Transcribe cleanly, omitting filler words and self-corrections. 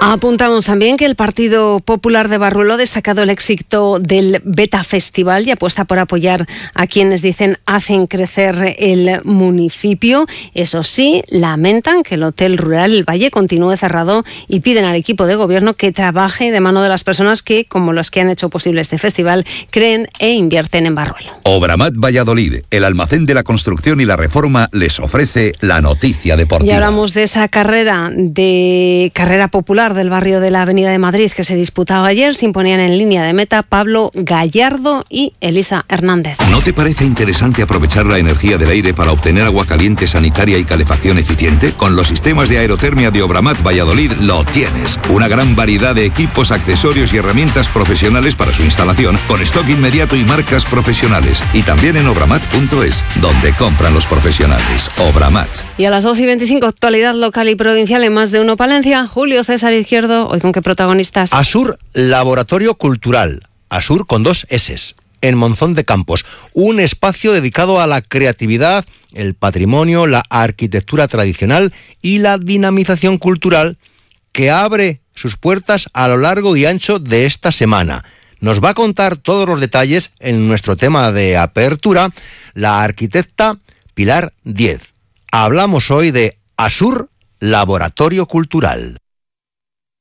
Apuntamos también que el Partido Popular de Barruelo ha destacado el éxito del Beta Festival y apuesta por apoyar a quienes dicen hacen crecer el municipio. Eso sí, lamentan que el Hotel Rural El Valle continúe cerrado y piden al equipo de gobierno que trabaje de mano de las personas que, como los que han hecho posible este festival, creen e invierten en Barruelo. Obramat Valladolid, el almacén de la construcción y la reforma, les ofrece la noticia deportiva. Y hablamos de esa carrera popular del barrio de la Avenida de Madrid que se disputaba ayer. Se imponían en línea de meta Pablo Gallardo y Elisa Hernández. ¿No te parece interesante aprovechar la energía del aire para obtener agua caliente, sanitaria y calefacción eficiente? Con los sistemas de aerotermia de Obramat Valladolid lo tienes. Una gran variedad de equipos, accesorios y herramientas profesionales para su instalación, con stock inmediato y marcas profesionales. Y también en obramat.es, donde compran los profesionales. Obramat. Y a las 12:25, actualidad local y provincial en Más de Uno Palencia. Julio César Izquierdo, ¿hoy con qué protagonistas? Asur Laboratorio Cultural, Asur con 2 S, en Monzón de Campos, un espacio dedicado a la creatividad, el patrimonio, la arquitectura tradicional y la dinamización cultural, que abre sus puertas a lo largo y ancho de esta semana. Nos va a contar todos los detalles en nuestro tema de apertura la arquitecta Pilar Diez. Hablamos hoy de Asur Laboratorio Cultural.